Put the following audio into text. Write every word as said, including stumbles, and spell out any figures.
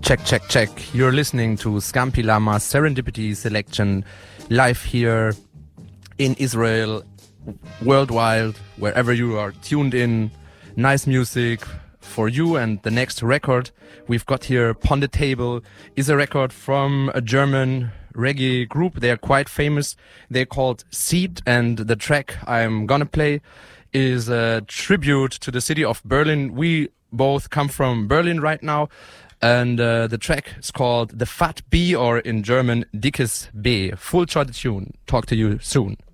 Check, check, check. You're listening to Scampi Lama Serendipity Selection live here in Israel, worldwide, wherever you are tuned in. Nice music for you. And the next record we've got here on the table is a record from a German reggae group. They are quite famous. They're called Seed, and the track I'm gonna play is a tribute to the city of Berlin. We both come from Berlin right now. And uh, the track is called The Fat Bee, or in German, Dickes B. Full short tune. Talk to you soon.